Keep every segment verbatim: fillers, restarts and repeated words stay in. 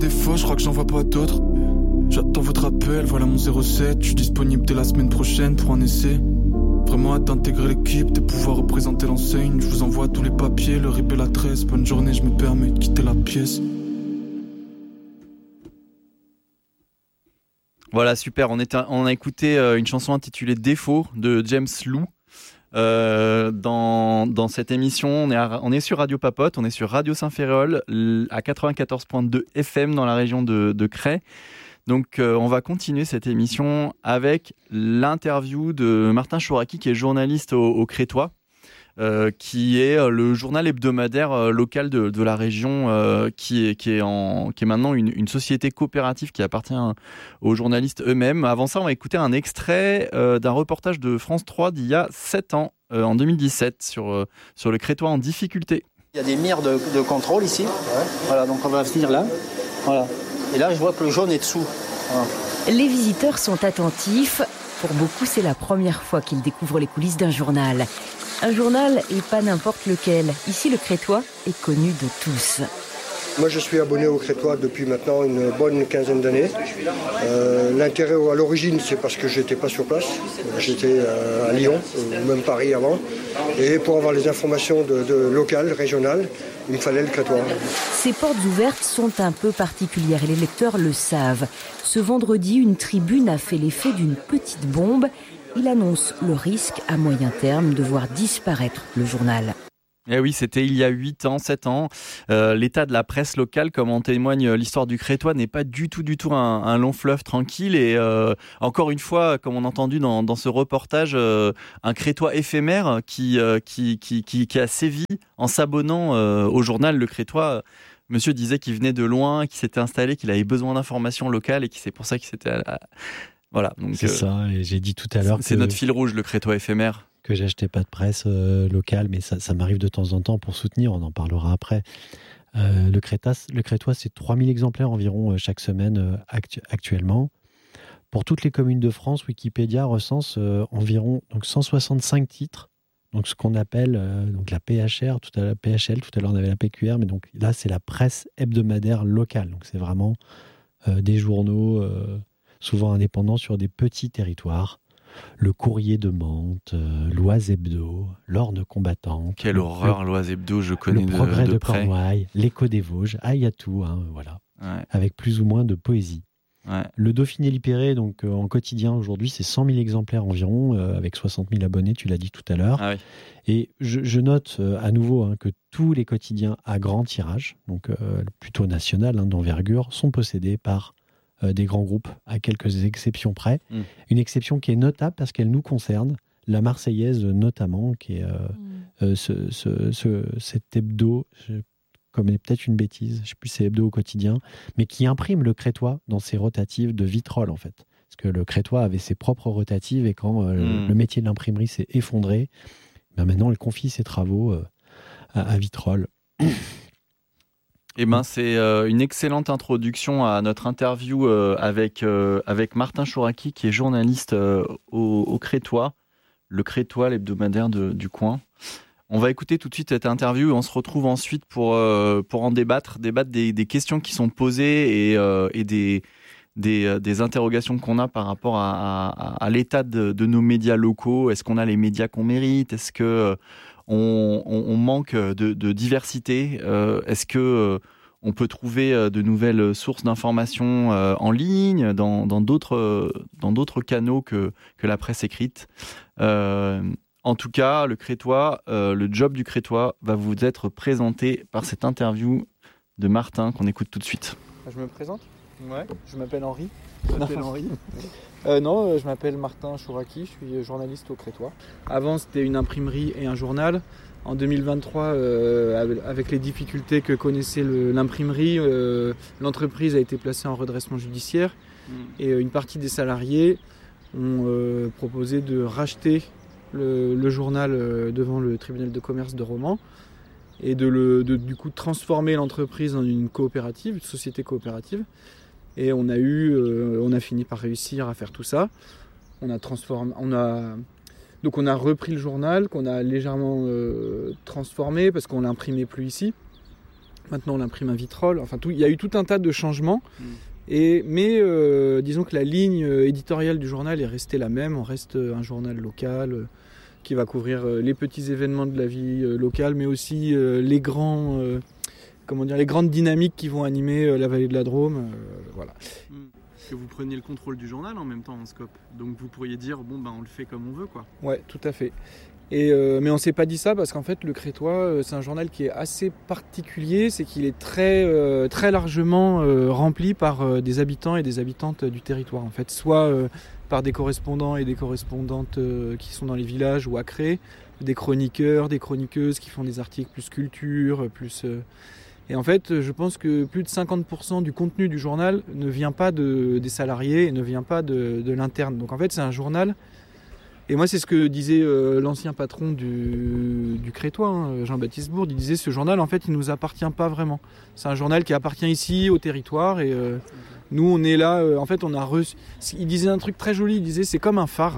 défaut, je crois que j'en vois pas d'autres. J'attends votre appel, voilà mon zéro sept. Je suis disponible dès la semaine prochaine pour un essai. Vraiment hâte d'intégrer l'équipe, de pouvoir représenter l'enseigne. Je vous envoie tous les papiers, le R I B et l'adresse. Bonne journée, je me permets de quitter la pièce. Voilà, super. On, était, on a écouté euh, une chanson intitulée Défaut de James Lou. Euh, dans, dans cette émission, on est, à, on est sur Radio Papote, on est sur Radio Saint-Ferréol à quatre-vingt-quatorze virgule deux F M dans la région de, de Crest. Donc euh, on va continuer cette émission avec l'interview de Martin Chouraki, qui est journaliste au, au Crétois, euh, qui est le journal hebdomadaire euh, local de, de la région, euh, qui, est, qui, est en, qui est maintenant une, une société coopérative qui appartient aux journalistes eux-mêmes. Avant ça, on va écouter un extrait euh, d'un reportage de France trois d'il y a sept ans, euh, en deux mille dix-sept, sur, euh, sur le Crétois en difficulté. Il y a des mires de, de contrôle ici. Ouais. Voilà, donc on va venir là. Voilà. Et là, je vois que le jaune est dessous. Voilà. Les visiteurs sont attentifs. Pour beaucoup, c'est la première fois qu'ils découvrent les coulisses d'un journal. Un journal et pas n'importe lequel. Ici, le Crétois est connu de tous. Moi, je suis abonné au Crétois depuis maintenant une bonne quinzaine d'années. Euh, l'intérêt à l'origine, c'est parce que je n'étais pas sur place. J'étais à Lyon, ou même Paris avant. Et pour avoir les informations de, de locales, régionales, il me fallait le Crétois. Ces portes ouvertes sont un peu particulières et les lecteurs le savent. Ce vendredi, une tribune a fait l'effet d'une petite bombe. Il annonce le risque à moyen terme de voir disparaître le journal. Eh oui, c'était il y a huit ans, sept ans. Euh, l'état de la presse locale, comme en témoigne l'histoire du Crétois, n'est pas du tout, du tout un, un long fleuve tranquille. Et euh, encore une fois, comme on a entendu dans, dans ce reportage, euh, un Crétois éphémère qui, euh, qui, qui, qui, qui a sévi en s'abonnant euh, au journal Le Crétois. Monsieur disait qu'il venait de loin, qu'il s'était installé, qu'il avait besoin d'informations locales et que c'est pour ça qu'il s'était... À... Voilà. Donc, c'est euh, ça, et j'ai dit tout à l'heure c'est que... notre fil rouge, le Crétois éphémère. Que j'achetais pas de presse euh, locale, mais ça, ça m'arrive de temps en temps pour soutenir, on en parlera après. Euh, le, Crétas, le Crétois, c'est trois mille exemplaires environ euh, chaque semaine euh, actu- actuellement. Pour toutes les communes de France, Wikipédia recense euh, environ donc, cent soixante-cinq titres, donc ce qu'on appelle euh, donc la P H R, tout à l'heure, P H L, tout à l'heure on avait la P Q R, mais donc là c'est la presse hebdomadaire locale, donc c'est vraiment euh, des journaux euh, souvent indépendants sur des petits territoires. Le Courrier de Mantes, euh, l'Oise Hebdo, l'Orne combattant. Quelle horreur, le, l'Oise Hebdo, je connais le Progrès de, de, de près. Cornouailles, l'Écho des Vosges, ah, il y a tout, hein, voilà, ouais. Avec plus ou moins de poésie. Ouais. Le Dauphiné libéré, donc euh, en quotidien aujourd'hui, c'est cent mille exemplaires environ, euh, avec soixante mille abonnés, tu l'as dit tout à l'heure. Ah oui. Et je, je note euh, à nouveau hein, que tous les quotidiens à grand tirage, donc euh, plutôt national, hein, d'envergure, sont possédés par Euh, des grands groupes, à quelques exceptions près. Mmh. Une exception qui est notable parce qu'elle nous concerne, la Marseillaise notamment, qui est euh, mmh. euh, ce, ce, ce, cet hebdo, je commets peut-être une bêtise, je ne sais plus, c'est hebdo au quotidien, mais qui imprime le Crétois dans ses rotatives de vitrolles en fait. Parce que le Crétois avait ses propres rotatives et quand euh, mmh. le métier de l'imprimerie s'est effondré, ben maintenant elle confie ses travaux euh, à, à vitrolles. Eh ben, c'est euh, une excellente introduction à notre interview euh, avec, euh, avec Martin Chouraki, qui est journaliste euh, au, au Crétois, le Crétois, l'hebdomadaire de, du coin. On va écouter tout de suite cette interview et on se retrouve ensuite pour, euh, pour en débattre, débattre des, des questions qui sont posées et, euh, et des, des, des interrogations qu'on a par rapport à, à, à l'état de, de nos médias locaux. Est-ce qu'on a les médias qu'on mérite ? Est-ce que... Euh, On, on, on manque de, de diversité. Euh, est-ce que euh, on peut trouver euh, de nouvelles sources d'informations euh, en ligne, dans, dans, d'autres, euh, dans d'autres canaux que, que la presse écrite ? euh, En tout cas, le Crétois, euh, le job du Crétois va vous être présenté par cette interview de Martin qu'on écoute tout de suite. Je me présente ? Ouais. Je m'appelle Henri. Je m'appelle Henri. Euh, non, je m'appelle Martin Chouraki, je suis journaliste au Crétois. Avant, c'était une imprimerie et un journal. En deux mille vingt-trois, euh, avec les difficultés que connaissait le, l'imprimerie, euh, l'entreprise a été placée en redressement judiciaire mmh. et une partie des salariés ont euh, proposé de racheter le, le journal devant le tribunal de commerce de Romans et de, le, de du coup transformer l'entreprise en une coopérative, une société coopérative. Et on a eu, euh, on a fini par réussir à faire tout ça. On a transformé, on a, donc on a repris le journal qu'on a légèrement euh, transformé parce qu'on l'imprimait plus ici. Maintenant, on l'imprime à vitrol. Enfin, tout, il y a eu tout un tas de changements. Mmh. Et, mais euh, disons que la ligne éditoriale du journal est restée la même. On reste un journal local euh, qui va couvrir euh, les petits événements de la vie euh, locale, mais aussi euh, les grands, euh, comment dire, les grandes dynamiques qui vont animer euh, la vallée de la Drôme. Euh, voilà. Mmh. Que vous preniez le contrôle du journal en même temps en scope. Donc vous pourriez dire bon ben on le fait comme on veut quoi. Ouais, tout à fait. Et euh, mais on s'est pas dit ça parce qu'en fait le Crétois euh, c'est un journal qui est assez particulier, c'est qu'il est très euh, très largement euh, rempli par euh, des habitants et des habitantes du territoire en fait, soit euh, par des correspondants et des correspondantes euh, qui sont dans les villages ou à Cré, des chroniqueurs, des chroniqueuses qui font des articles plus culture, plus euh... et en fait je pense que plus de cinquante pour cent du contenu du journal ne vient pas de, des salariés et ne vient pas de, de l'interne. Donc en fait c'est un journal. Et moi, c'est ce que disait euh, l'ancien patron du, du Crétois, hein, Jean-Baptiste Bourde. Il disait, ce journal, en fait, il ne nous appartient pas vraiment. C'est un journal qui appartient ici, au territoire. Et euh, nous, on est là, euh, en fait, on a reçu... Il disait un truc très joli, il disait, c'est comme un phare.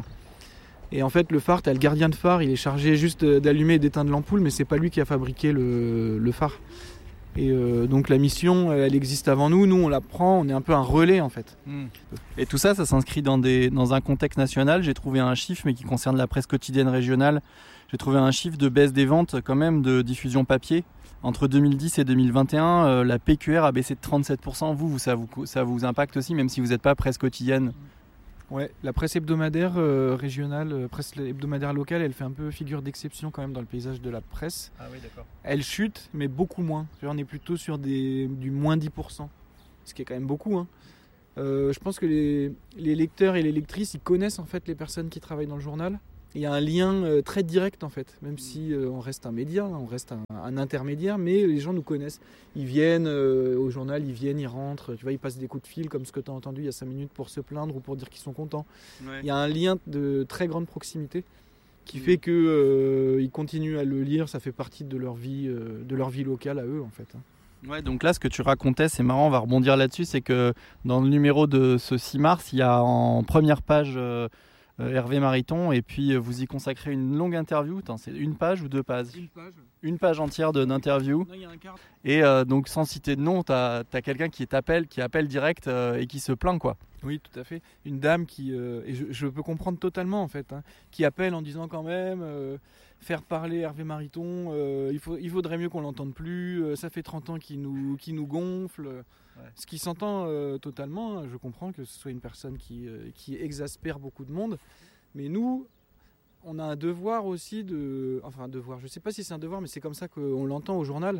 Et en fait, le phare, tu as le gardien de phare, il est chargé juste d'allumer et d'éteindre l'ampoule, mais c'est pas lui qui a fabriqué le, le phare. Et euh, donc la mission, elle existe avant nous, nous on la prend, on est un peu un relais en fait. Mmh. Et tout ça, ça s'inscrit dans, des, dans un contexte national. J'ai trouvé un chiffre, mais qui concerne la presse quotidienne régionale. J'ai trouvé un chiffre de baisse des ventes quand même de diffusion papier. Entre deux mille dix et deux mille vingt et un, euh, la P Q R a baissé de trente-sept pour cent. Vous, vous, ça, vous ça vous impacte aussi, même si vous n'êtes pas presse quotidienne? Ouais, la presse hebdomadaire euh, régionale, euh, presse hebdomadaire locale, elle fait un peu figure d'exception quand même dans le paysage de la presse. Ah oui, d'accord. Elle chute, mais beaucoup moins. On est plutôt sur des, du moins dix pour cent, ce qui est quand même beaucoup. Hein. Euh, je pense que les, les lecteurs et les lectrices, ils connaissent en fait les personnes qui travaillent dans le journal. Il y a un lien euh, très direct en fait, même si euh, on reste un média, on reste un, un intermédiaire, mais les gens nous connaissent. Ils viennent euh, au journal, ils viennent, ils rentrent, tu vois, ils passent des coups de fil comme ce que tu as entendu il y a cinq minutes pour se plaindre ou pour dire qu'ils sont contents. Ouais. Il y a un lien de très grande proximité qui mmh. fait qu'ils euh, continuent à le lire, ça fait partie de leur vie, euh, de leur vie locale à eux en fait. Ouais, donc là, ce que tu racontais, c'est marrant, on va rebondir là-dessus, c'est que dans le numéro de ce six mars, il y a en première page... Euh, Euh, Hervé Mariton, et puis euh, vous y consacrez une longue interview. Attends, c'est une page ou deux pages? Une page. Une page entière de, d'interview. Non, il y a un quart. Et euh, donc, sans citer de nom, tu as quelqu'un qui t'appelle, qui appelle direct euh, et qui se plaint, quoi. Oui, tout à fait. Une dame qui, euh, et je, je peux comprendre totalement en fait, hein, qui appelle en disant quand même euh, faire parler Hervé Mariton, euh, il, faut, il vaudrait mieux qu'on l'entende plus, euh, ça fait trente ans qu'il nous, qu'il nous gonfle. Ouais. Ce qui s'entend euh, totalement, je comprends que ce soit une personne qui, euh, qui exaspère beaucoup de monde, mais nous, on a un devoir aussi de... Enfin un devoir, je ne sais pas si c'est un devoir, mais c'est comme ça qu'on l'entend au journal,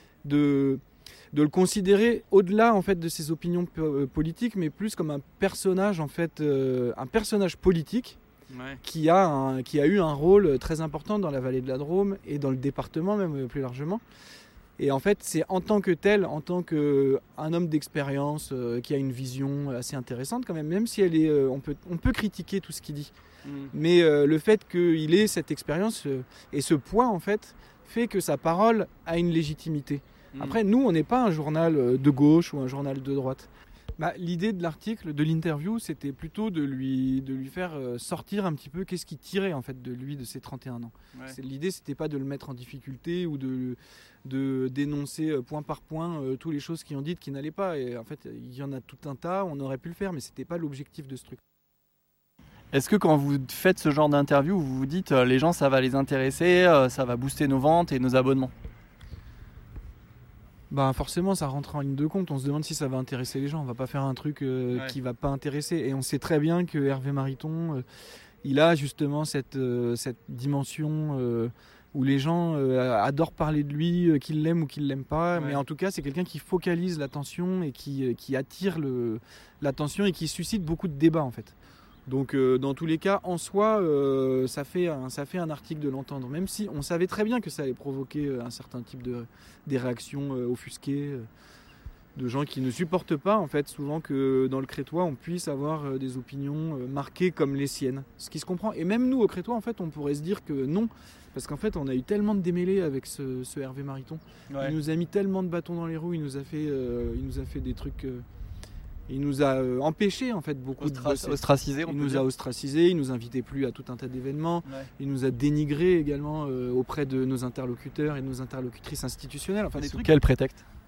de, de le considérer au-delà en fait, de ses opinions p- politiques, mais plus comme un personnage, en fait, euh, un personnage politique ouais. qui, a un, qui a eu un rôle très important dans la vallée de la Drôme et dans le département même plus largement. Et en fait, c'est en tant que tel, en tant qu'un homme d'expérience euh, qui a une vision assez intéressante quand même, même si elle est, euh, on peut, on peut critiquer tout ce qu'il dit. Mmh. Mais euh, le fait qu'il ait cette expérience euh, et ce poids, en fait, fait que sa parole a une légitimité. Mmh. Après, nous, on n'est pas un journal de gauche ou un journal de droite. Bah, l'idée de l'article, de l'interview, c'était plutôt de lui, de lui faire sortir un petit peu qu'est-ce qui tirait en fait de lui de ses trente et un ans. Ouais. C'est, l'idée, c'était pas de le mettre en difficulté ou de, de dénoncer point par point euh, toutes les choses qui ont dites qui n'allaient pas. Et en fait, il y en a tout un tas, on aurait pu le faire, mais c'était pas l'objectif de ce truc. Est-ce que quand vous faites ce genre d'interview, vous vous dites euh, les gens, ça va les intéresser, euh, ça va booster nos ventes et nos abonnements? Bah forcément ça rentre en ligne de compte, on se demande si ça va intéresser les gens, on va pas faire un truc euh, ouais. qui va pas intéresser, et on sait très bien que Hervé Mariton euh, il a justement cette, euh, cette dimension euh, où les gens euh, adorent parler de lui, euh, qu'ils l'aiment ou qu'ils l'aiment pas, ouais. mais en tout cas c'est quelqu'un qui focalise l'attention et qui, euh, qui attire le, l'attention et qui suscite beaucoup de débats en fait. Donc euh, dans tous les cas, en soi, euh, ça, fait un, ça fait un article de l'entendre, même si on savait très bien que ça allait provoquer un certain type de des réactions euh, offusquées, euh, de gens qui ne supportent pas en fait souvent que dans le Crétois on puisse avoir euh, des opinions euh, marquées comme les siennes, ce qui se comprend. Et même nous au Crétois en fait on pourrait se dire que non, parce qu'en fait on a eu tellement de démêlés avec ce, ce Hervé Mariton, ouais. il nous a mis tellement de bâtons dans les roues, il nous a fait, euh, il nous a fait des trucs... Euh, Il nous a euh, empêché en fait beaucoup Ostra- de ostracisé. Il nous dire. a ostracisé, il nous invitait plus à tout un tas d'événements. Ouais. Il nous a dénigré également euh, auprès de nos interlocuteurs et de nos interlocutrices institutionnelles. Enfin, et des sous trucs. Quel prétexte?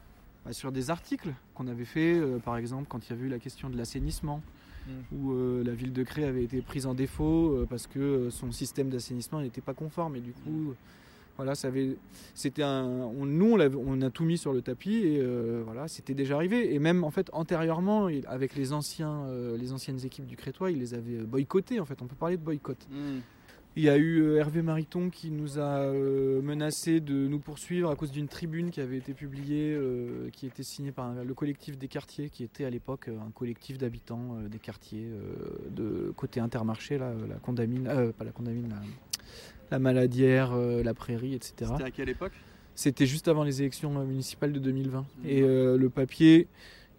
bah, sur des articles qu'on avait fait, euh, par exemple quand il y a eu la question de l'assainissement, mmh. où euh, la ville de Cré avait été prise en défaut euh, parce que euh, son système d'assainissement n'était pas conforme. Et du coup, voilà, ça avait, c'était un, on, nous on, on a tout mis sur le tapis et euh, voilà, c'était déjà arrivé. Et même en fait antérieurement, avec les anciens, euh, les anciennes équipes du Crétois, ils les avaient boycottés. En fait, on peut parler de boycott. Mmh. Il y a eu euh, Hervé Mariton qui nous a euh, menacé de nous poursuivre à cause d'une tribune qui avait été publiée, euh, qui était signée par un, le collectif des quartiers, qui était à l'époque euh, un collectif d'habitants euh, des quartiers euh, de côté Intermarché, là, la Condamine, euh, pas la Condamine, la, la Maladière, euh, la Prairie, et cetera. C'était à quelle époque ? C'était juste avant les élections municipales de deux mille vingt. Mmh. Et euh, le papier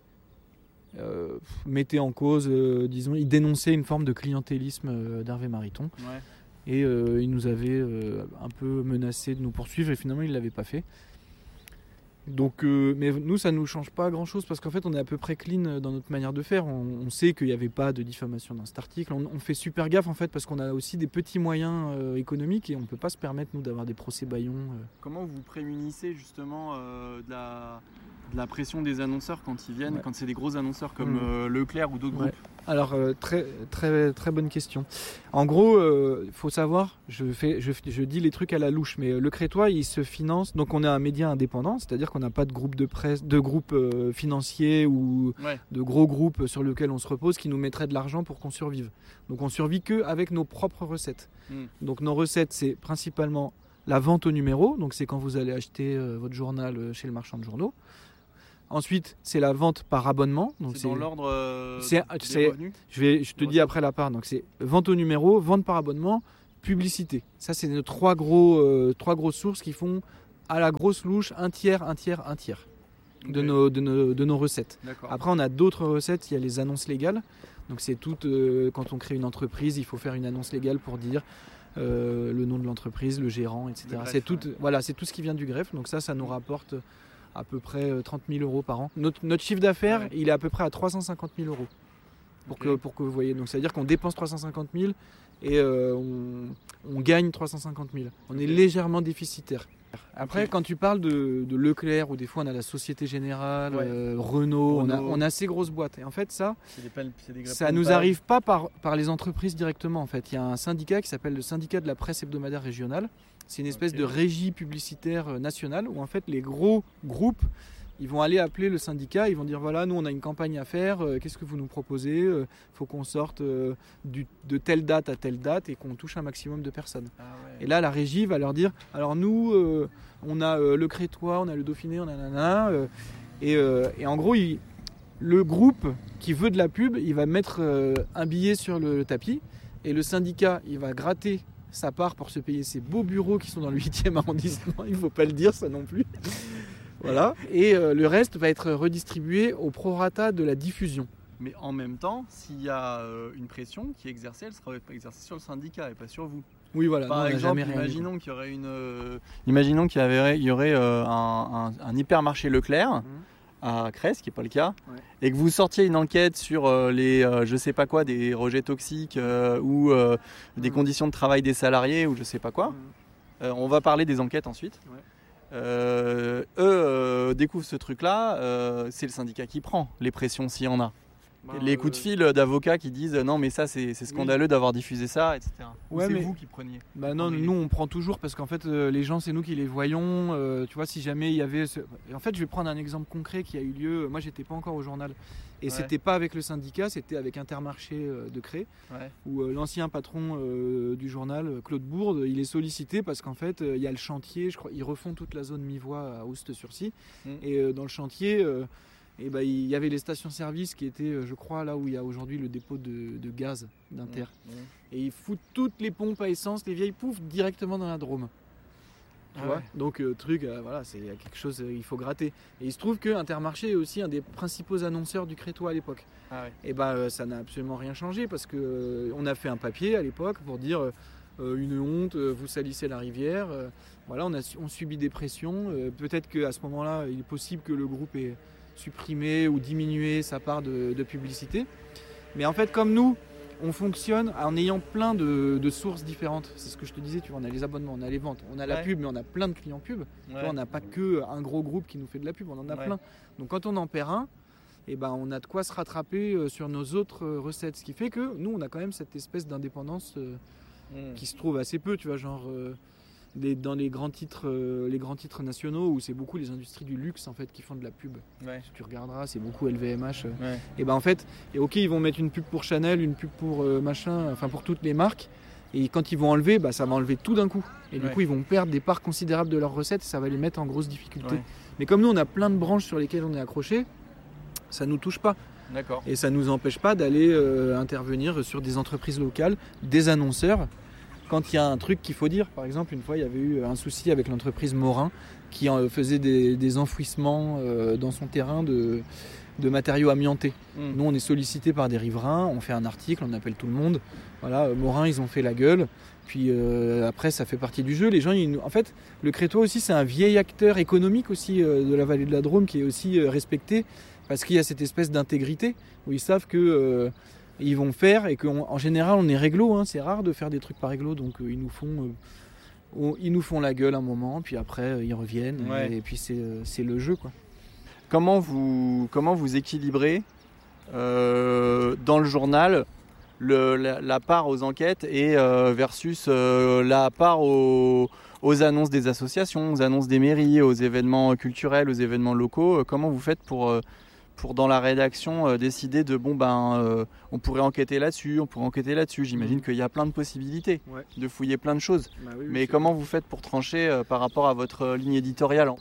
euh, mettait en cause, euh, disons, il dénonçait une forme de clientélisme euh, d'Hervé Mariton. Ouais. Et euh, il nous avait euh, un peu menacé de nous poursuivre et finalement il ne l'avait pas fait. Donc, euh, mais nous ça ne nous change pas grand chose parce qu'en fait on est à peu près clean dans notre manière de faire. On, on sait qu'il n'y avait pas de diffamation dans cet article. On, on fait super gaffe en fait parce qu'on a aussi des petits moyens euh, économiques et on ne peut pas se permettre nous d'avoir des procès bâillons. Euh. Comment vous prémunissez justement euh, de, la, de la pression des annonceurs quand ils viennent, ouais. quand c'est des gros annonceurs comme mmh. euh, Leclerc ou d'autres ouais. groupes ? Alors euh, très très très bonne question. En gros, il euh, faut savoir, je fais je, je dis les trucs à la louche, mais le Crétois il se finance. Donc on est un média indépendant, c'est-à-dire qu'on n'a pas de groupe de presse, de groupe euh, financier ou ouais. de gros groupes sur lesquels on se repose qui nous mettraient de l'argent pour qu'on survive. Donc on survit que avec nos propres recettes. Mm. Donc nos recettes c'est principalement la vente au numéro, donc c'est quand vous allez acheter euh, votre journal chez le marchand de journaux. Ensuite, c'est la vente par abonnement. Donc c'est, c'est dans l'ordre euh, c'est, des c'est, revenus. Je, vais, je te dis après la part. Donc c'est vente au numéro, vente par abonnement, publicité. Ça, c'est nos trois, gros, euh, trois grosses sources qui font à la grosse louche un tiers, un tiers, un tiers okay. de, nos, de, nos, de nos recettes. D'accord. Après, on a d'autres recettes. Il y a les annonces légales. Donc c'est tout, euh, quand on crée une entreprise, il faut faire une annonce légale pour dire euh, le nom de l'entreprise, le gérant, et cetera. Greffe, c'est, tout, ouais. voilà, c'est tout ce qui vient du greffe. Donc ça, ça nous rapporte à peu près trente mille euros par an. Notre, notre chiffre d'affaires, ouais. il est à peu près à trois cent cinquante mille euros. Pour, okay. que, pour que vous voyez. Donc, c'est-à-dire qu'on dépense trois cent cinquante mille et euh, on, on gagne trois cent cinquante mille. On okay. est légèrement déficitaire. Après, okay. quand tu parles de, de Leclerc, ou des fois on a la Société Générale, ouais. euh, Renault, Renault. On, a, on a ces grosses boîtes. Et en fait, ça, c'est des pal- c'est des ça nous arrive pas par, par les entreprises directement. En fait, il y a un syndicat qui s'appelle le syndicat de la presse hebdomadaire régionale. C'est une espèce okay. de régie publicitaire nationale où en fait les gros groupes ils vont aller appeler le syndicat, ils vont dire voilà, nous on a une campagne à faire, euh, qu'est-ce que vous nous proposez ? Il euh, faut qu'on sorte euh, du, de telle date à telle date et qu'on touche un maximum de personnes. Ah ouais. Et là la régie va leur dire alors nous euh, on a euh, le Crétois, on a le Dauphiné, on a nanana euh, et, euh, et en gros il, le groupe qui veut de la pub il va mettre euh, un billet sur le, le tapis et le syndicat il va gratter sa part pour se payer ses beaux bureaux qui sont dans le huitième arrondissement, il ne faut pas le dire ça non plus. Voilà. Et euh, le reste va être redistribué au prorata de la diffusion. Mais en même temps, s'il y a euh, une pression qui est exercée, elle sera exercée sur le syndicat et pas sur vous. Oui, voilà. Par non, exemple, imaginons qu'il y aurait une, euh, imaginons qu'il y avait, il y aurait euh, un, un, un hypermarché Leclerc. Mmh. à Crest, ce qui n'est pas le cas, ouais. et que vous sortiez une enquête sur euh, les, euh, je sais pas quoi, des rejets toxiques euh, ou euh, mmh. des conditions de travail des salariés ou je sais pas quoi, mmh. euh, on va parler des enquêtes ensuite. Ouais. Euh, eux euh, découvrent ce truc-là, euh, c'est le syndicat qui prend les pressions s'il y en a. Bah, les coups de fil d'avocats qui disent non mais ça c'est, c'est scandaleux oui. d'avoir diffusé ça, et cetera. Ouais, c'est mais... vous qui preniez. Bah non, nous on prend toujours parce qu'en fait euh, les gens c'est nous qui les voyons. Euh, tu vois si jamais il y avait, ce... en fait je vais prendre un exemple concret qui a eu lieu. Moi j'étais pas encore au journal et ouais. c'était pas avec le syndicat, c'était avec Intermarché euh, de Cré ouais. où euh, l'ancien patron euh, du journal Claude Bourde il est sollicité parce qu'en fait il euh, y a le chantier, je crois ils refont toute la zone mi-voie à Oust-sur-Scie mmh. et euh, dans le chantier. Euh, Et bah, il y avait les stations-service qui étaient, je crois, là où il y a aujourd'hui le dépôt de, de gaz d'Inter. Mmh, mmh. Et ils foutent toutes les pompes à essence, les vieilles poufs, directement dans la Drôme. Tu ah vois ouais. Donc, euh, truc, euh, voilà, c'est quelque chose, euh, il faut gratter. Et il se trouve que Intermarché est aussi un des principaux annonceurs du Crétois à l'époque. Ah ouais. Et bah, euh, ça n'a absolument rien changé parce qu'on euh, a fait un papier à l'époque pour dire euh, une honte, euh, vous salissez la rivière. Euh, voilà, on a on subit des pressions. Euh, peut-être qu'à ce moment-là, il est possible que le groupe ait supprimer ou diminuer sa part de, de publicité. Mais en fait, comme nous, on fonctionne en ayant plein de, de sources différentes. C'est ce que je te disais, tu vois, on a les abonnements, on a les ventes, on a la ouais. pub, mais on a plein de clients pub. Ouais. Tu vois, on n'a pas qu'un gros groupe qui nous fait de la pub, on en a ouais. plein. Donc quand on en perd un, eh ben, on a de quoi se rattraper sur nos autres recettes. Ce qui fait que nous, on a quand même cette espèce d'indépendance euh, mmh. qui se trouve assez peu, tu vois, genre... Euh, Des, dans les grands titres euh, les grands titres nationaux où c'est beaucoup les industries du luxe en fait qui font de la pub. Ouais. Si tu regarderas, c'est beaucoup L V M H. Euh, ouais. Et ben en fait, et ok, ils vont mettre une pub pour Chanel, une pub pour euh, machin, enfin pour toutes les marques. Et quand ils vont enlever, bah, ça va enlever tout d'un coup. Et ouais. du coup, ils vont perdre des parts considérables de leurs recettes et ça va les mettre en grosse difficulté. Ouais. Mais comme nous, on a plein de branches sur lesquelles on est accroché, ça nous touche pas. D'accord. Et ça nous empêche pas d'aller euh, intervenir sur des entreprises locales, des annonceurs. Quand il y a un truc qu'il faut dire, par exemple, une fois il y avait eu un souci avec l'entreprise Morin qui faisait des, des enfouissements dans son terrain de, de matériaux amiantés. Mmh. Nous on est sollicité par des riverains, on fait un article, on appelle tout le monde. Voilà, Morin ils ont fait la gueule. Puis euh, après ça fait partie du jeu. Les gens, ils, en fait, le Crétois aussi c'est un vieil acteur économique aussi euh, de la vallée de la Drôme qui est aussi euh, respecté parce qu'il y a cette espèce d'intégrité où ils savent que euh, ils vont faire et qu'en général on est réglo, hein, c'est rare de faire des trucs pas réglo, donc euh, ils nous font euh, ils nous font la gueule un moment, puis après euh, ils reviennent ouais. et, et puis c'est, euh, c'est le jeu quoi. Comment vous, comment vous équilibrez euh, dans le journal le, la, la part aux enquêtes et euh, versus euh, la part aux, aux annonces des associations, aux annonces des mairies, aux événements culturels, aux événements locaux. Comment vous faites pour euh, pour dans la rédaction euh, décider de bon ben euh, on pourrait enquêter là-dessus, on pourrait enquêter là-dessus. J'imagine mmh. qu'il y a plein de possibilités ouais. de fouiller plein de choses. Bah oui, mais oui, comment vous faites pour trancher euh, par rapport à votre euh, ligne éditoriale?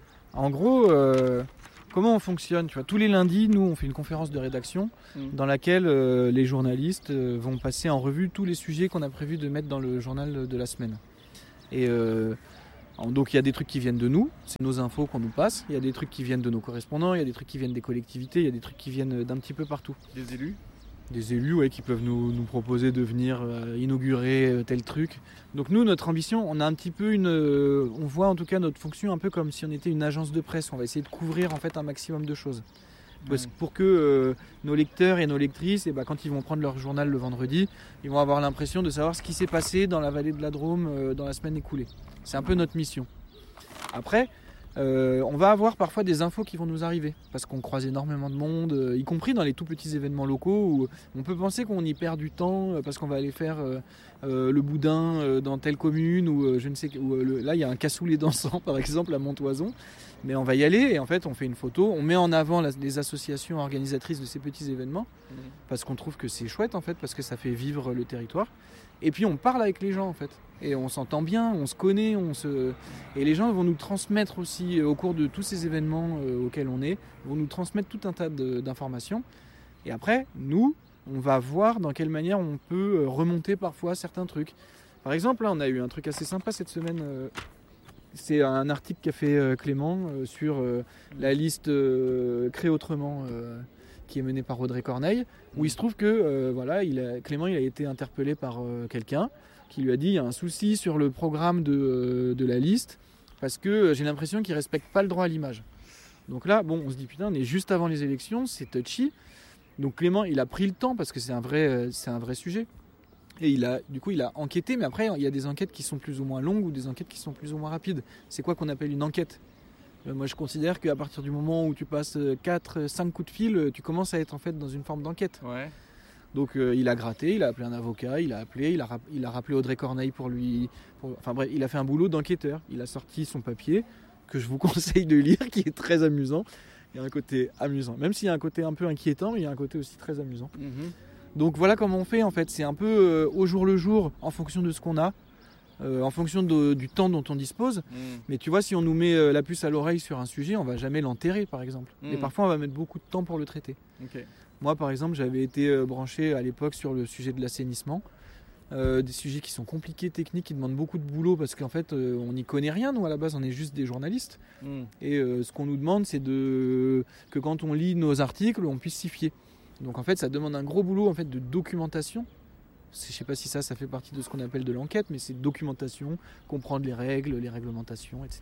En gros, euh, comment on fonctionne, tu vois, tous les lundis, nous on fait une conférence de rédaction mmh. dans laquelle euh, les journalistes euh, vont passer en revue tous les sujets qu'on a prévu de mettre dans le journal de la semaine. Et euh, donc il y a des trucs qui viennent de nous, c'est nos infos qu'on nous passe, il y a des trucs qui viennent de nos correspondants, il y a des trucs qui viennent des collectivités, il y a des trucs qui viennent d'un petit peu partout. Des élus ? Des élus ouais, qui peuvent nous, nous proposer de venir euh, inaugurer euh, tel truc. Donc nous, notre ambition, on a un petit peu une... Euh, on voit en tout cas notre fonction un peu comme si on était une agence de presse, on va essayer de couvrir en fait un maximum de choses. Parce, mmh. Pour que euh, nos lecteurs et nos lectrices, et bah, quand ils vont prendre leur journal le vendredi, ils vont avoir l'impression de savoir ce qui s'est passé dans la vallée de la Drôme euh, dans la semaine écoulée. C'est un peu notre mission. Après, euh, on va avoir parfois des infos qui vont nous arriver parce qu'on croise énormément de monde, euh, y compris dans les tout petits événements locaux où on peut penser qu'on y perd du temps euh, parce qu'on va aller faire euh, euh, le boudin euh, dans telle commune ou euh, je ne sais où, euh, le, là il y a un cassoulet dansant par exemple à Montoison, mais on va y aller et en fait on fait une photo, on met en avant la, les associations organisatrices de ces petits événements mmh. parce qu'on trouve que c'est chouette en fait parce que ça fait vivre le territoire. Et puis on parle avec les gens en fait, et on s'entend bien, on se connaît, on se... et les gens vont nous transmettre aussi euh, au cours de tous ces événements euh, auxquels on est, vont nous transmettre tout un tas de, d'informations. Et après, nous, on va voir dans quelle manière on peut remonter parfois certains trucs. Par exemple, là, on a eu un truc assez sympa cette semaine. Euh, c'est un article qu'a fait euh, Clément euh, sur euh, la liste euh, Crée Autrement. Euh, qui est mené par Audrey Corneille, où il se trouve que euh, voilà, il a, Clément il a été interpellé par euh, quelqu'un qui lui a dit il y a un souci sur le programme de, euh, de la liste parce que euh, j'ai l'impression qu'il ne respecte pas le droit à l'image. Donc là, bon, on se dit putain, on est juste avant les élections, c'est touchy. Donc Clément, il a pris le temps parce que c'est un vrai, euh, c'est un vrai sujet. Et il a, du coup, il a enquêté, mais après, il y a des enquêtes qui sont plus ou moins longues ou des enquêtes qui sont plus ou moins rapides. C'est quoi qu'on appelle une enquête ? Moi, je considère qu'à partir du moment où tu passes quatre cinq coups de fil, tu commences à être en fait dans une forme d'enquête. Ouais. Donc, euh, il a gratté, il a appelé un avocat, il a appelé, il a, rap- il a rappelé Audrey Corneille pour lui... Pour... Enfin bref, il a fait un boulot d'enquêteur. Il a sorti son papier, que je vous conseille de lire, qui est très amusant. Il y a un côté amusant. Même s'il y a un côté un peu inquiétant, mais il y a un côté aussi très amusant. Mm-hmm. Donc, voilà comment on fait en fait. C'est un peu euh, au jour le jour, en fonction de ce qu'on a. Euh, en fonction de, du temps dont on dispose. Mmh. Mais tu vois, si on nous met euh, la puce à l'oreille sur un sujet, on va jamais l'enterrer, par exemple. Mmh. Et parfois, on va mettre beaucoup de temps pour le traiter. Okay. Moi, par exemple, j'avais été euh, branché à l'époque sur le sujet de l'assainissement. Euh, des sujets qui sont compliqués, techniques, qui demandent beaucoup de boulot parce qu'en fait, euh, on n'y connaît rien. Nous, à la base, on est juste des journalistes. Mmh. Et euh, ce qu'on nous demande, c'est de, que quand on lit nos articles, on puisse s'y fier. Donc, en fait, ça demande un gros boulot en fait, de documentation. Je ne sais pas si ça, ça fait partie de ce qu'on appelle de l'enquête, mais c'est documentation, comprendre les règles, les réglementations, et cetera.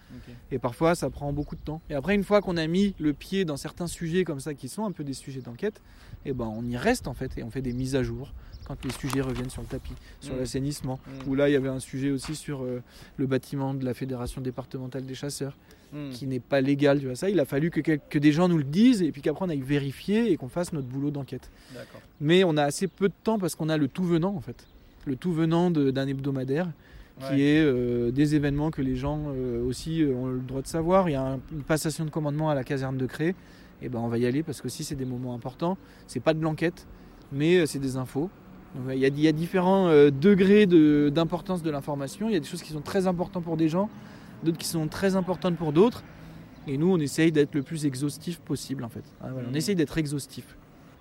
Okay. Et parfois, ça prend beaucoup de temps. Et après, une fois qu'on a mis le pied dans certains sujets comme ça, qui sont un peu des sujets d'enquête, et ben, on y reste en fait, et on fait des mises à jour quand les sujets reviennent sur le tapis, sur mmh. l'assainissement, mmh. où là, il y avait un sujet aussi sur euh, le bâtiment de la Fédération départementale des chasseurs, mmh. qui n'est pas légal, tu vois ça. Il a fallu que, que des gens nous le disent, et puis qu'après, on aille vérifier et qu'on fasse notre boulot d'enquête. D'accord. Mais on a assez peu de temps parce qu'on a le tout venant, en fait. Le tout venant de, d'un hebdomadaire, qui ouais. est euh, des événements que les gens euh, aussi euh, ont le droit de savoir. Il y a un, une passation de commandement à la caserne de Cré, et ben on va y aller parce que aussi c'est des moments importants. C'est pas de l'enquête, mais euh, c'est des infos. Donc, il, y a, il y a différents euh, degrés de, d'importance de l'information. Il y a des choses qui sont très importantes pour des gens, d'autres qui sont très importantes pour d'autres. Et nous, on essaye d'être le plus exhaustif possible, en fait. Ah, voilà, on essaye d'être exhaustif.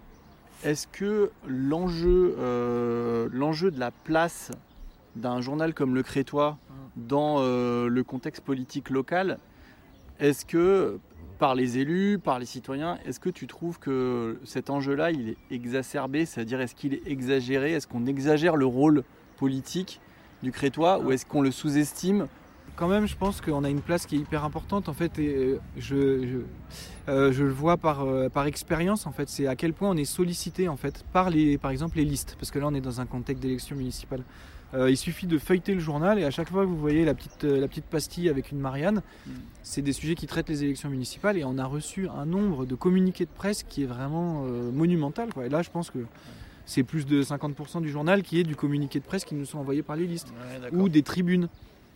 Est-ce que l'enjeu, euh, l'enjeu de la place d'un journal comme Le Crétois dans euh, le contexte politique local, est-ce que, par les élus, par les citoyens, est-ce que tu trouves que cet enjeu-là, il est exacerbé ? C'est-à-dire, est-ce qu'il est exagéré ? Est-ce qu'on exagère le rôle politique du Crétois ou est-ce qu'on le sous-estime ? Quand même, je pense qu'on a une place qui est hyper importante en fait, et je, je, euh, je le vois par, euh, par expérience en fait, c'est à quel point on est sollicité en fait par les, par exemple les listes, parce que là on est dans un contexte d'élection municipale. Euh, il suffit de feuilleter le journal et à chaque fois que vous voyez la petite, euh, la petite pastille avec une Marianne, mmh. c'est des sujets qui traitent les élections municipales et on a reçu un nombre de communiqués de presse qui est vraiment euh, monumental, quoi. Et là je pense que c'est plus de cinquante pour cent du journal qui est du communiqué de presse qui nous sont envoyés par les listes, ouais, ou des tribunes.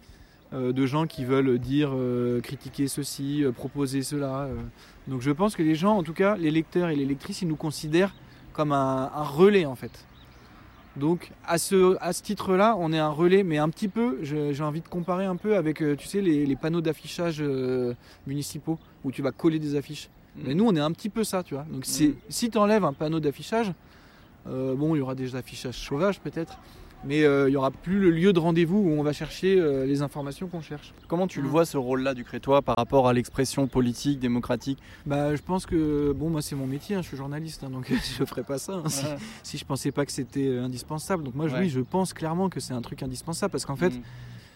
Euh, de gens qui veulent dire, euh, critiquer ceci, euh, proposer cela. Euh. Donc je pense que les gens, en tout cas les lecteurs et les lectrices, ils nous considèrent comme un, un relais en fait. Donc à ce, à ce titre-là, on est un relais, mais un petit peu, je, j'ai envie de comparer un peu avec, euh, tu sais, les, les panneaux d'affichage euh, municipaux, où tu vas coller des affiches. Mmh. Mais nous, on est un petit peu ça, tu vois. Donc c'est, mmh. si tu enlèves un panneau d'affichage, euh, bon, il y aura des affichages sauvages peut-être, mais euh, il n'y aura plus le lieu de rendez-vous où on va chercher euh, les informations qu'on cherche. Comment tu mmh. le vois ce rôle-là du Crétois par rapport à l'expression politique, démocratique ? Bah, je pense que, bon, moi c'est mon métier, hein, je suis journaliste, hein, donc je ne ferais pas ça hein, si, ouais. si je ne pensais pas que c'était indispensable. Donc moi, ouais. oui, je pense clairement que c'est un truc indispensable parce qu'en fait, mmh.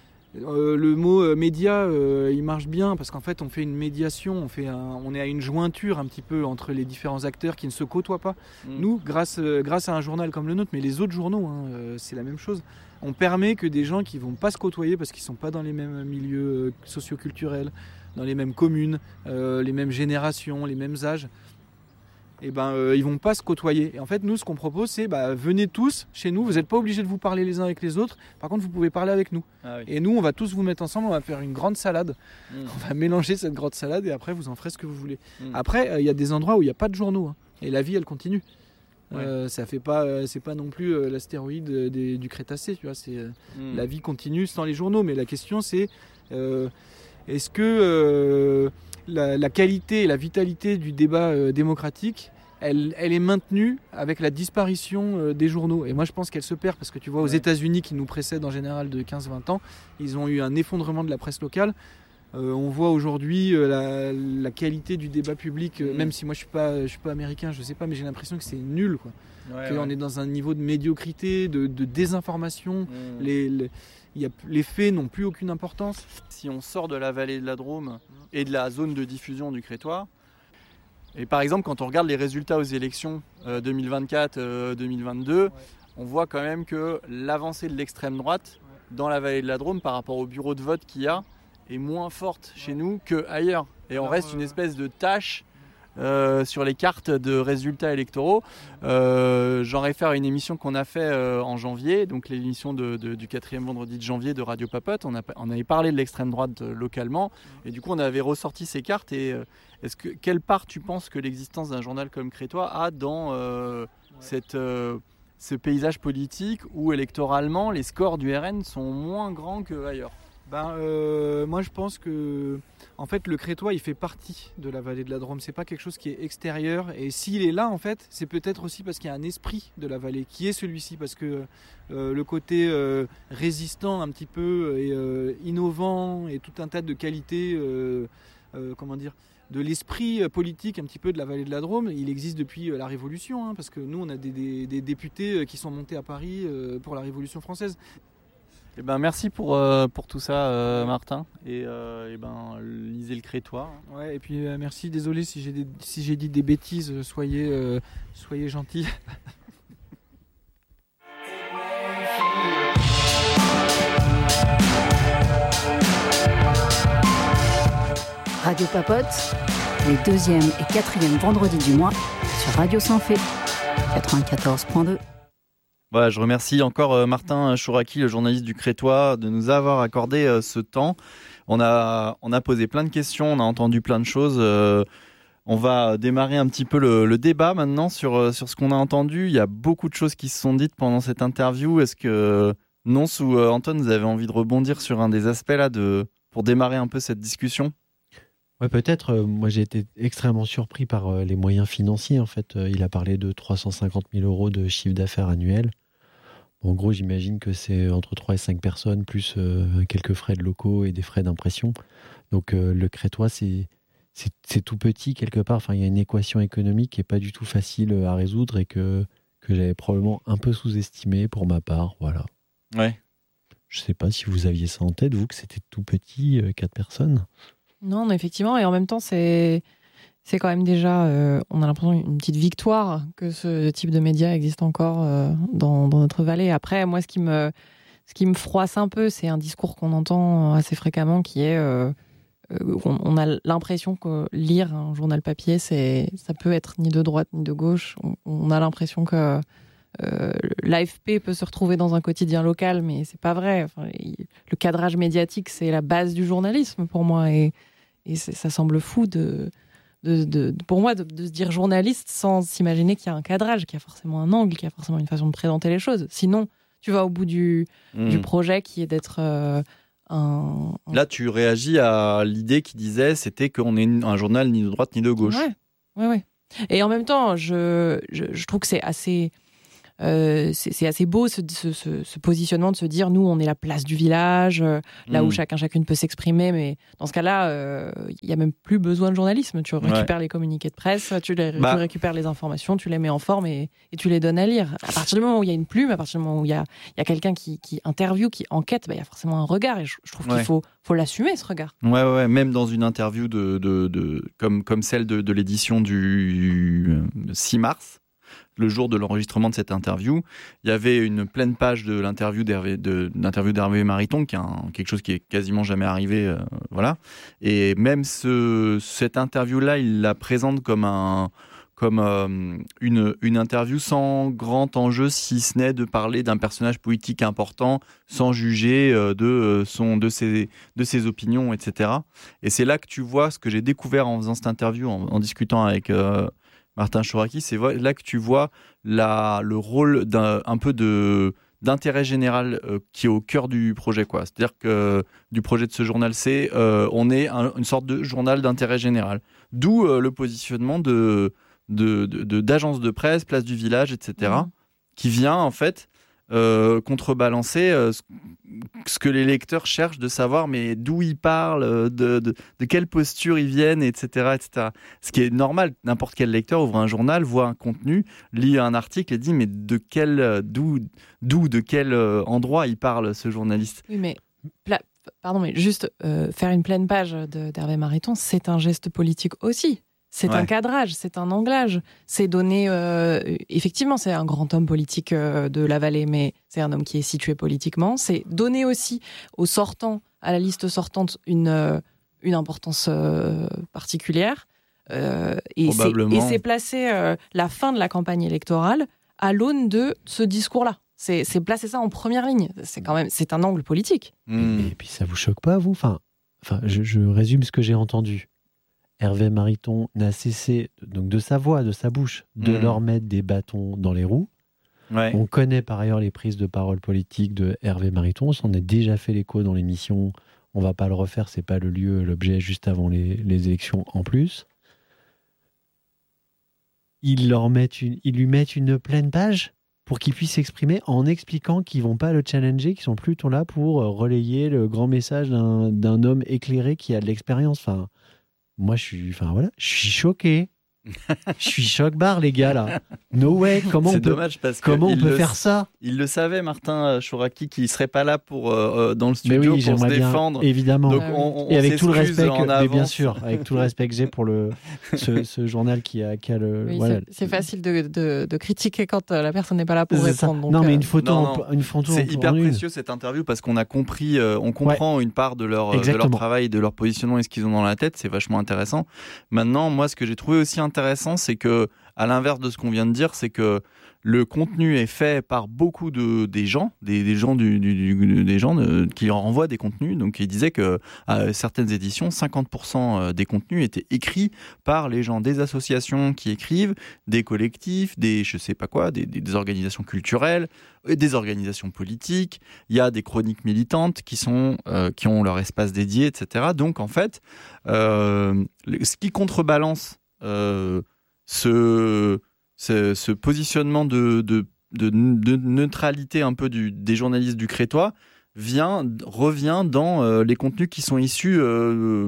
Euh, le mot euh, média, euh, il marche bien parce qu'en fait, on fait une médiation, on, fait un, on est à une jointure un petit peu entre les différents acteurs qui ne se côtoient pas. Mmh. Nous, grâce, euh, grâce à un journal comme le nôtre, mais les autres journaux, hein, euh, c'est la même chose. On permet que des gens qui ne vont pas se côtoyer parce qu'ils ne sont pas dans les mêmes milieux euh, socioculturels, dans les mêmes communes, euh, les mêmes générations, les mêmes âges, et ben euh, ils vont pas se côtoyer. Et en fait, nous, ce qu'on propose, c'est bah, venez tous chez nous. Vous n'êtes pas obligés de vous parler les uns avec les autres. Par contre, vous pouvez parler avec nous. Ah oui. Et nous, on va tous vous mettre ensemble. On va faire une grande salade. Mmh. On va mélanger cette grande salade et après, vous en ferez ce que vous voulez. Mmh. Après, il euh, y a des endroits où il n'y a pas de journaux hein, et la vie, elle continue. Ouais. Euh, ça fait pas, euh, c'est pas non plus euh, l'astéroïde euh, des, du Crétacé. Tu vois, c'est euh, mmh. la vie continue sans les journaux. Mais la question, c'est euh, est-ce que euh, La, la qualité et la vitalité du débat euh, démocratique, elle, elle est maintenue avec la disparition euh, des journaux. Et moi, je pense qu'elle se perd parce que tu vois, aux ouais. États-Unis, qui nous précèdent en général de quinze à vingt ans, ils ont eu un effondrement de la presse locale. Euh, on voit aujourd'hui euh, la, la qualité du débat public, euh, mmh. même si moi, je suis pas, je suis pas américain, je sais pas, mais j'ai l'impression que c'est nul, quoi. Ouais, qu'on ouais. est dans un niveau de médiocrité, de, de désinformation. Mmh. Les, les, y a, les faits n'ont plus aucune importance. Si on sort de la vallée de la Drôme et de la zone de diffusion du Crétois, et par exemple quand on regarde les résultats aux élections euh, deux mille vingt-quatre deux mille vingt-deux, ouais. on voit quand même que l'avancée de l'extrême droite ouais. dans la vallée de la Drôme par rapport au bureau de vote qu'il y a est moins forte ouais. chez nous qu'ailleurs. Et Alors, on reste euh... une espèce de tâche Euh, sur les cartes de résultats électoraux. Euh, j'en réfère à une émission qu'on a fait euh, en janvier, donc l'émission de, de, du quatrième vendredi de janvier de Radio Papote. On, a, on avait parlé de l'extrême droite euh, localement, et du coup on avait ressorti ces cartes. Et euh, est-ce que quelle part tu penses que l'existence d'un journal comme Crétois a dans euh, ouais. cette, euh, ce paysage politique où électoralement les scores du R N sont moins grands qu'ailleurs? Ben, euh, moi je pense que en fait le Crétois il fait partie de la vallée de la Drôme, c'est pas quelque chose qui est extérieur, et s'il est là en fait c'est peut-être aussi parce qu'il y a un esprit de la vallée qui est celui-ci, parce que euh, le côté euh, résistant un petit peu et euh, innovant et tout un tas de qualités euh, euh, comment dire de l'esprit politique un petit peu de la vallée de la Drôme, il existe depuis la Révolution, hein, parce que nous on a des, des, des députés qui sont montés à Paris pour la Révolution française. Eh ben, merci pour, euh, pour tout ça, euh, Martin. Et, euh, et ben, lisez le Crétois. Ouais, et puis euh, merci, désolé si j'ai, des, si j'ai dit des bêtises, soyez, euh, soyez gentils. Radio Papote, les deuxième et quatrième vendredis du mois sur Radio Sans Fait, quatre-vingt-quatorze point deux. Voilà, je remercie encore euh, Martin Chouraki, le journaliste du Crétois, de nous avoir accordé euh, ce temps. On a, on a posé plein de questions, on a entendu plein de choses. Euh, on va démarrer un petit peu le, le débat maintenant sur, euh, sur ce qu'on a entendu. Il y a beaucoup de choses qui se sont dites pendant cette interview. Est-ce que Nonce ou euh, Anton, vous avez envie de rebondir sur un des aspects là de, pour démarrer un peu cette discussion ? Ouais, peut-être. Euh, moi, j'ai été extrêmement surpris par euh, les moyens financiers. En fait, euh, il a parlé de trois cent cinquante mille euros de chiffre d'affaires annuel. En gros, j'imagine que c'est entre trois et cinq personnes, plus euh, quelques frais de locaux et des frais d'impression. Donc, euh, le Crétois, c'est, c'est, c'est tout petit quelque part. Enfin, il y a une équation économique qui n'est pas du tout facile à résoudre et que, que j'avais probablement un peu sous-estimé pour ma part. Voilà. Ouais. Je ne sais pas si vous aviez ça en tête, vous, que c'était tout petit, euh, quatre personnes. Non, effectivement. Et en même temps, c'est... C'est quand même déjà, euh, on a l'impression une petite victoire que ce type de média existe encore euh, dans, dans notre vallée. Après, moi, ce qui me, ce qui me froisse un peu, c'est un discours qu'on entend assez fréquemment, qui est, euh, euh, on, on a l'impression que lire un journal papier, c'est, ça peut être ni de droite ni de gauche. On, on a l'impression que euh, l'A F P peut se retrouver dans un quotidien local, mais c'est pas vrai. Enfin, le cadrage médiatique, c'est la base du journalisme pour moi, et, et ça semble fou de De, de, de, pour moi, de, de se dire journaliste sans s'imaginer qu'il y a un cadrage, qu'il y a forcément un angle, qu'il y a forcément une façon de présenter les choses. Sinon, tu vas au bout du, mmh. du projet qui est d'être euh, un, un... Là, tu réagis à l'idée qui disait c'était qu'on est un journal ni de droite ni de gauche. Ouais, ouais, ouais. Et en même temps, je, je, je trouve que c'est assez... Euh, c'est, c'est assez beau ce, ce, ce, ce positionnement de se dire nous on est la place du village, euh, là mmh. où chacun chacune peut s'exprimer, mais dans ce cas-là il euh, y a même plus besoin de journalisme. Tu récupères ouais. les communiqués de presse, tu, les, bah. tu récupères les informations, tu les mets en forme et, et tu les donnes à lire. À partir du moment où il y a une plume, à partir du moment où il y a, y a quelqu'un qui, qui interviewe, qui enquête, il bah, y a forcément un regard, et je, je trouve ouais. qu'il faut, faut l'assumer, ce regard. Ouais, ouais, même dans une interview de, de, de, comme, comme celle de, de l'édition du six mars, le jour de l'enregistrement de cette interview, il y avait une pleine page de l'interview d'Hervé, de, d'interview d'Hervé Mariton, qui est un, quelque chose qui est quasiment jamais arrivé, euh, voilà. Et même ce, cette interview-là, il la présente comme un, comme euh, une, une interview sans grand enjeu, si ce n'est de parler d'un personnage politique important, sans juger euh, de son, de ses, de ses opinions, et cetera. Et c'est là que tu vois ce que j'ai découvert en faisant cette interview, en, en discutant avec euh, Martin Chouraki, c'est là que tu vois la, le rôle d'un un peu de, d'intérêt général euh, qui est au cœur du projet, quoi. C'est-à-dire que du projet de ce journal, c'est euh, on est un, une sorte de journal d'intérêt général. D'où euh, le positionnement de, de, de, de, d'agence de presse, place du village, et cetera, mmh. qui vient en fait euh, contrebalancer euh, ce que les lecteurs cherchent de savoir, mais d'où ils parlent, de, de, de quelle posture ils viennent, et cetera, et cetera. Ce qui est normal, n'importe quel lecteur ouvre un journal, voit un contenu, lit un article et dit mais de quel, d'où, d'où, de quel endroit il parle ce journaliste. Oui, mais pla- pardon, mais juste euh, faire une pleine page de, d'Hervé Mariton, c'est un geste politique aussi. C'est ouais. un cadrage, c'est un anglage. C'est donner... Euh, effectivement, c'est un grand homme politique euh, de la vallée, mais c'est un homme qui est situé politiquement. C'est donner aussi aux sortants, à la liste sortante, une, euh, une importance euh, particulière. Euh, et, c'est, et c'est placer euh, la fin de la campagne électorale à l'aune de ce discours-là. C'est, c'est placer ça en première ligne. C'est quand même... C'est un angle politique. Mmh. Et puis ça vous choque pas, vous ? Enfin, enfin je, je résume ce que j'ai entendu. Hervé Mariton n'a cessé donc de sa voix, de sa bouche, de mmh. leur mettre des bâtons dans les roues. Ouais. On connaît par ailleurs les prises de parole politiques de Hervé Mariton. On s'en est déjà fait l'écho dans l'émission. On ne va pas le refaire, c'est pas le lieu, l'objet, juste avant les, les élections en plus. Ils, leur mettent une, ils lui mettent une pleine page pour qu'il puisse s'exprimer en expliquant qu'ils ne vont pas le challenger, qu'ils sont plutôt là pour relayer le grand message d'un, d'un homme éclairé qui a de l'expérience. Enfin, moi, je suis, enfin voilà, je suis choqué. Je suis choc-barre, les gars, là. No way, comment c'est on peut, dommage parce que comment on peut le, faire ça? Il le savait, Martin Chouraqui, qu'il ne serait pas là pour, euh, dans le studio oui, pour se défendre. Bien, évidemment. Donc, on, on et avec tout le respect, que, mais bien avance. sûr, avec tout le respect que j'ai pour le, ce, ce journal qui a, qui a le. Oui, voilà. c'est, c'est facile de, de, de critiquer quand la personne n'est pas là pour c'est répondre. Donc, non, mais euh... une photo, non, en, non. une photo. C'est en, hyper en précieux cette interview parce qu'on a compris, euh, on comprend ouais. une part de leur, de leur travail, de leur positionnement et ce qu'ils ont dans la tête. C'est vachement intéressant. Maintenant, moi, ce que j'ai trouvé aussi intéressant, c'est que, à l'inverse de ce qu'on vient de dire, c'est que le contenu est fait par beaucoup de des gens, des, des gens du, du, du des gens de, qui leur envoient des contenus. Donc, ils disaient que à certaines éditions, cinquante pour cent des contenus étaient écrits par les gens, des associations qui écrivent, des collectifs, des je sais pas quoi, des, des, des organisations culturelles, des organisations politiques. Il y a des chroniques militantes qui sont euh, qui ont leur espace dédié, et cetera. Donc, en fait, euh, ce qui contrebalance euh, Ce, ce, ce positionnement de, de, de, de neutralité un peu du, des journalistes du Crétois vient, revient dans euh, les contenus qui sont issus, euh,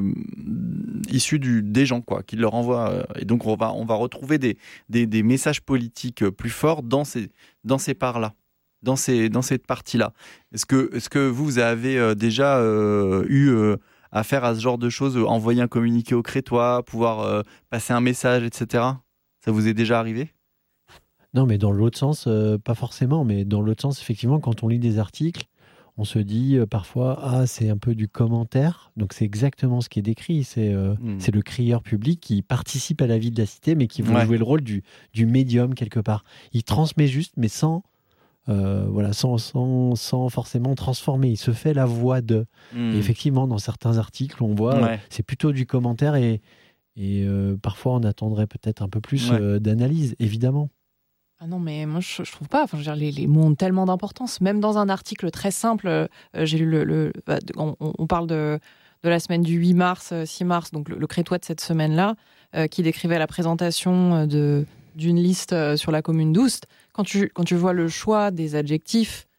issus du, des gens, quoi, qui leur envoient. Et donc, on va, on va retrouver des, des, des messages politiques plus forts dans ces, dans ces parts-là, dans, ces, dans cette partie-là. Est-ce que, est-ce que vous avez déjà euh, eu... Euh, à faire à ce genre de choses, envoyer un communiqué au Crétois, pouvoir euh, passer un message, et cetera. Ça vous est déjà arrivé ? Non, mais dans l'autre sens, euh, pas forcément, mais dans l'autre sens, effectivement, quand on lit des articles, on se dit euh, parfois, ah, c'est un peu du commentaire. Donc, c'est exactement ce qui est décrit. C'est, euh, mmh. c'est le crieur public qui participe à la vie de la cité, mais qui veut ouais. jouer le rôle du, du médium quelque part. Il transmet juste, mais sans... Euh, voilà, sans, sans, sans forcément transformer. Il se fait la voix de. Mmh. Et effectivement, dans certains articles, on voit, ouais. c'est plutôt du commentaire et, et euh, parfois on attendrait peut-être un peu plus ouais. euh, d'analyse, évidemment. Ah non, mais moi je, je trouve pas. Enfin, je veux dire, les, les mots ont tellement d'importance. Même dans un article très simple, euh, j'ai lu le. le on, on parle de, de la semaine du huit mars, six mars, donc le, le Crétois de cette semaine-là, euh, qui décrivait la présentation de. d'une liste sur la commune d'Oust, quand tu, quand tu vois le choix des adjectifs,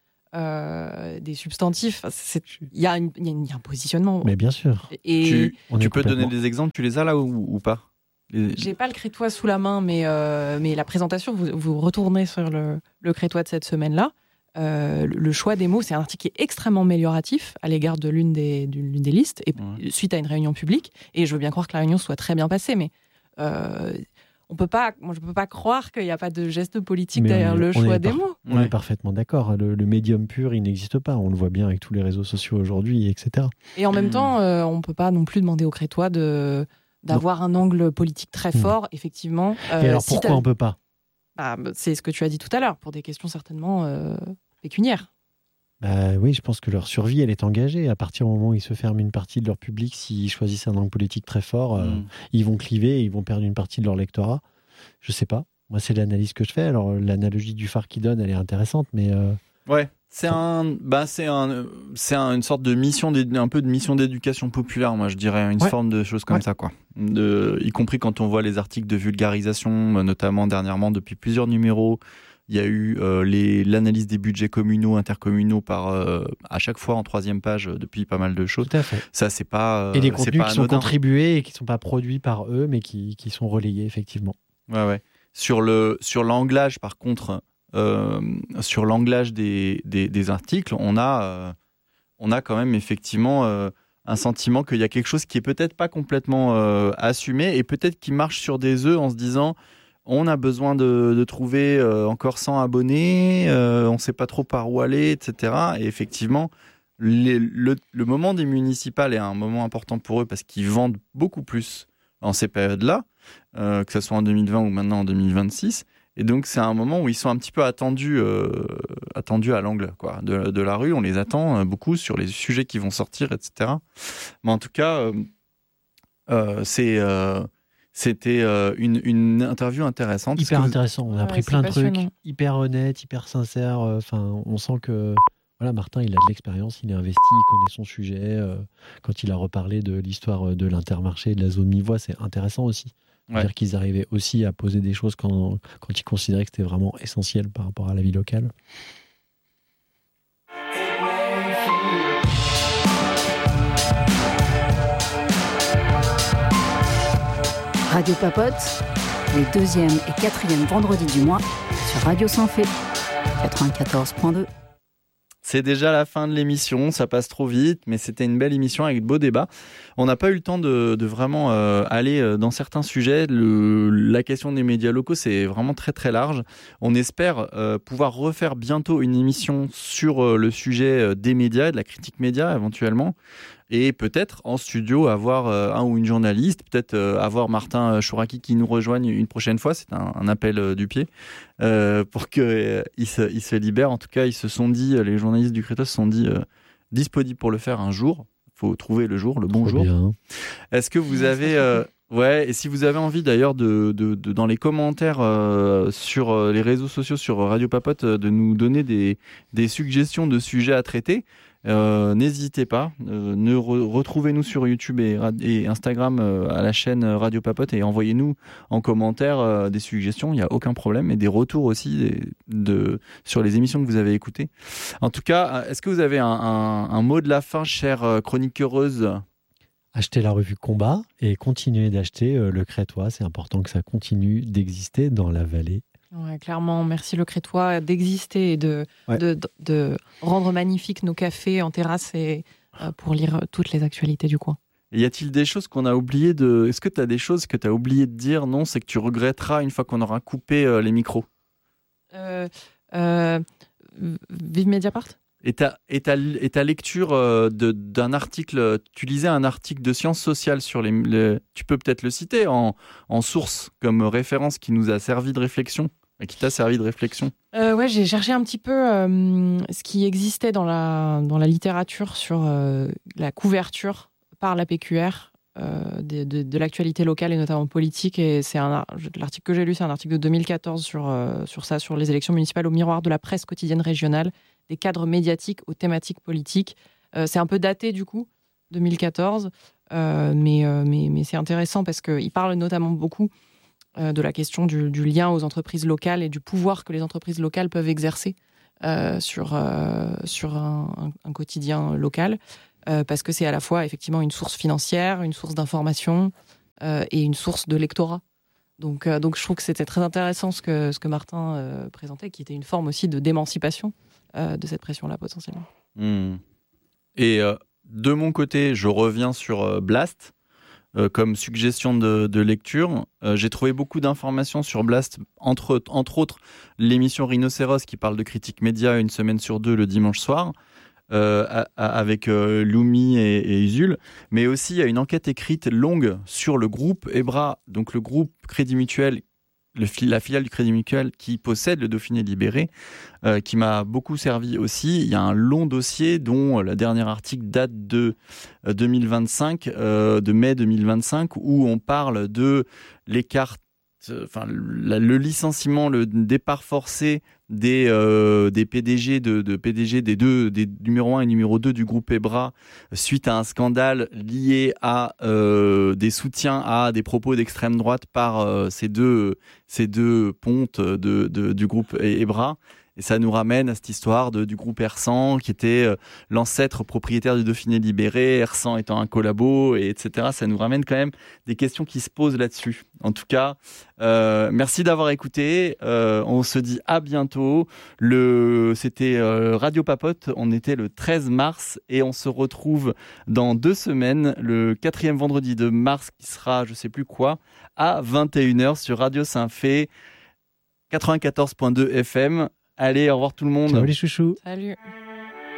euh, des substantifs, il y, y a un positionnement. Mais bien sûr. Et tu, tu peux donner des exemples, tu les as là ou, ou pas ? Les... J'ai pas le Crétois sous la main, mais, euh, mais la présentation, vous, vous retournez sur le, le Crétois de cette semaine-là. Euh, le choix des mots, c'est un article qui est extrêmement amélioratif à l'égard de l'une des, l'une des listes, et ouais. suite à une réunion publique. Et je veux bien croire que la réunion soit très bien passée, mais... Euh, On peut pas, moi, je ne peux pas croire qu'il n'y a pas de geste politique mais derrière est, le choix des par, mots. On ouais. est parfaitement d'accord. Le, le médium pur, il n'existe pas. On le voit bien avec tous les réseaux sociaux aujourd'hui, et cetera. Et en mmh. même temps, euh, on ne peut pas non plus demander aux Crétois de, d'avoir non. un angle politique très fort, mmh. effectivement. Euh, et alors, si pourquoi on ne peut pas bah, c'est ce que tu as dit tout à l'heure, pour des questions certainement euh, pécuniaires. Bah oui, je pense que leur survie, elle est engagée. À partir du moment où ils se ferment une partie de leur public, s'ils choisissent un angle politique très fort, euh, mmh. ils vont cliver, ils vont perdre une partie de leur lectorat. Je sais pas. Moi, c'est l'analyse que je fais. Alors, l'analogie du phare qui donne, elle est intéressante, mais... Euh... Ouais, c'est, un, bah, c'est, un, c'est un, une sorte de mission, un peu de mission d'éducation populaire, moi, je dirais. Une ouais. forme de choses comme ouais. ça, quoi. De, y compris quand on voit les articles de vulgarisation, notamment dernièrement, depuis plusieurs numéros. Il y a eu euh, les, l'analyse des budgets communaux, intercommunaux par, euh, à chaque fois en troisième page euh, depuis pas mal de choses. Tout à fait. Ça, c'est pas. Euh, et des contenus pas qui sont contribués et qui ne sont pas produits par eux, mais qui, qui sont relayés, effectivement. Ouais, ouais. Sur, le, sur l'anglage, par contre, euh, sur l'anglage des, des, des articles, on a, euh, on a quand même effectivement euh, un sentiment qu'il y a quelque chose qui est peut-être pas complètement euh, assumé et peut-être qui marche sur des œufs en se disant. On a besoin de, de trouver euh, encore cent abonnés, euh, on ne sait pas trop par où aller, et cetera. Et effectivement, les, le, le moment des municipales est un moment important pour eux parce qu'ils vendent beaucoup plus en ces périodes-là, euh, que ce soit en deux mille vingt ou maintenant en deux mille vingt-six. Et donc, c'est un moment où ils sont un petit peu attendus, euh, attendus à l'angle quoi, de, de la rue. On les attend beaucoup sur les sujets qui vont sortir, et cetera. Mais en tout cas, euh, euh, c'est... Euh, C'était euh, une, une interview intéressante. Hyper vous... intéressant. On a appris ouais, plein de trucs, hyper honnête, hyper sincère. Enfin, euh, on sent que voilà, Martin, il a de l'expérience, il est investi, il connaît son sujet. Euh, quand il a reparlé de l'histoire de l'Intermarché, de la zone mi-voie, c'est intéressant aussi. Ouais. C'est-à-dire qu'ils arrivaient aussi à poser des choses quand, quand ils considéraient que c'était vraiment essentiel par rapport à la vie locale. Radio Papote, les deuxième et quatrième vendredis du mois sur Radio Sanfé quatre-vingt-quatorze point deux. C'est déjà la fin de l'émission, ça passe trop vite, mais c'était une belle émission avec de beaux débats. On n'a pas eu le temps de, de vraiment euh, aller dans certains sujets. Le, la question des médias locaux, c'est vraiment très très large. On espère euh, pouvoir refaire bientôt une émission sur euh, le sujet des médias et de la critique média éventuellement. Et peut-être en studio avoir euh, un ou une journaliste, peut-être euh, avoir Martin Chouraki qui nous rejoigne une prochaine fois, c'est un, un appel euh, du pied, euh, pour qu'il euh, se, il se libère. En tout cas, ils se sont dit, les journalistes du Crétois se sont dit euh, disponibles pour le faire un jour. Il faut trouver le jour, le bon Trop jour. bien. Est-ce que vous avez... Euh, ouais, et si vous avez envie d'ailleurs de, de, de dans les commentaires euh, sur euh, les réseaux sociaux, sur Radio Papote, euh, de nous donner des, des suggestions de sujets à traiter, Euh, n'hésitez pas, euh, ne re- retrouvez-nous sur YouTube et, et Instagram euh, à la chaîne Radio Papote et envoyez-nous en commentaire euh, des suggestions, il n'y a aucun problème, et des retours aussi des, de, sur les émissions que vous avez écoutées. En tout cas, est-ce que vous avez un, un, un mot de la fin, chère chroniqueuse ? Achetez la revue Combat et continuez d'acheter euh, le Crétois, c'est important que ça continue d'exister dans la vallée. Ouais, clairement, merci le Crétois d'exister et de, Ouais. de, de, de rendre magnifiques nos cafés en terrasse et euh, pour lire toutes les actualités du coin. Et y a-t-il des choses qu'on a oublié de... Est-ce que tu as des choses que tu as oublié de dire ? Non, c'est que tu regretteras une fois qu'on aura coupé euh, les micros. Euh, euh, vive Mediapart ? Et ta, et ta, et ta lecture euh, de, d'un article, tu lisais un article de sciences sociales sur les... les tu peux peut-être le citer en, en source comme référence qui nous a servi de réflexion, et qui t'a servi de réflexion. Euh, ouais, j'ai cherché un petit peu euh, ce qui existait dans la, dans la littérature sur euh, la couverture par la P Q R euh, de, de, de l'actualité locale et notamment politique. Et c'est un, l'article que j'ai lu, c'est un article de deux mille quatorze sur, euh, sur ça, sur les élections municipales au miroir de la presse quotidienne régionale, des cadres médiatiques aux thématiques politiques. Euh, c'est un peu daté du coup, deux mille quatorze, euh, mais, euh, mais, mais c'est intéressant parce qu'il parle notamment beaucoup euh, de la question du, du lien aux entreprises locales et du pouvoir que les entreprises locales peuvent exercer euh, sur, euh, sur un, un, un quotidien local, euh, parce que c'est à la fois effectivement une source financière, une source d'information euh, et une source de lectorat. Donc, euh, donc je trouve que c'était très intéressant ce que, ce que Martin euh, présentait, qui était une forme aussi de d'émancipation euh, de cette pression-là potentiellement. Mmh. Et euh, de mon côté, je reviens sur euh, Blast euh, comme suggestion de, de lecture. Euh, j'ai trouvé beaucoup d'informations sur Blast, entre, entre autres l'émission Rhinocéros qui parle de critique média une semaine sur deux le dimanche soir. Euh, à, à, avec euh, Lumi et, et Usul, mais aussi il y a une enquête écrite longue sur le groupe EBRA, donc le groupe Crédit Mutuel, le, la filiale du Crédit Mutuel qui possède le Dauphiné libéré, euh, qui m'a beaucoup servi aussi. Il y a un long dossier dont le dernier article date de euh, deux mille vingt-cinq, euh, de mai deux mille vingt-cinq, où on parle de l'écart, enfin le, le licenciement, le départ forcé des euh, des P D G de, de P D G des deux, des numéro un et numéro deux du groupe EBRA suite à un scandale lié à euh, des soutiens à des propos d'extrême droite par euh, ces deux ces deux pontes de, de du groupe EBRA. Et ça nous ramène à cette histoire de, du groupe Ersan, qui était euh, l'ancêtre propriétaire du Dauphiné libéré, Ersan étant un collabo, et etc. Ça nous ramène quand même des questions qui se posent là-dessus. En tout cas, euh, merci d'avoir écouté. Euh, on se dit à bientôt. Le, c'était euh, Radio Papote. On était le treize mars et on se retrouve dans deux semaines, le quatrième vendredi de mars, qui sera, je sais plus quoi, à vingt et une heures sur Radio Saint-Fé, quatre-vingt-quatorze point deux F M. Allez, au revoir tout le monde. Ciao les chouchous. Salut.